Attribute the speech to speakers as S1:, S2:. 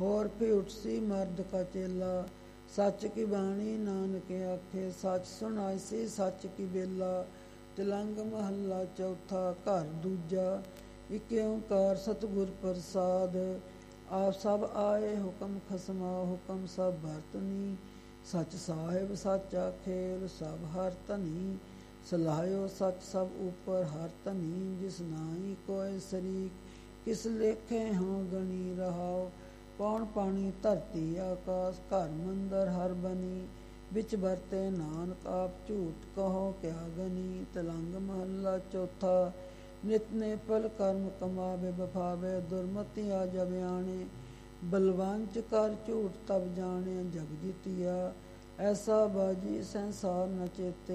S1: होर भी उठसी मर्द का चेला। सच की बाणी नानक आखे, सच सुनाइसी सच की बेला। तिलंग महला चौथा। घर दूजा। इक ओंकार सतगुर प्रसाद। आप सब आए हुक्म खसमा, हुक्म सब भरतनी। सच साहिब सच आखेल, सब हर धनी। सलाहियो सच सब ऊपर हर धनी। जिस नाई कोय शरीक, किस लेखे हों गणी रहाओ। पौन पानी धरती आकाश, घर मंदर हर बनी। बिच बरते नानक आप, झूठ कहो क्या गनी। तिलंग महला चौथा। नित नेपल कर्म कमावे बफावे, दुर्मति आ जब आने। बलवंच कर झूठ तब जाने, जग जितिया। ऐसा बाजी संसार न चेते,